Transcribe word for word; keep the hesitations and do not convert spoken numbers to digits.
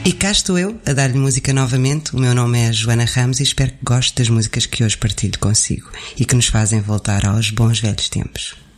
E cá estou eu, a dar-lhe música novamente. O meu nome é Joana Ramos e espero que goste das músicas que hoje partilho consigo e que nos fazem voltar aos bons velhos tempos.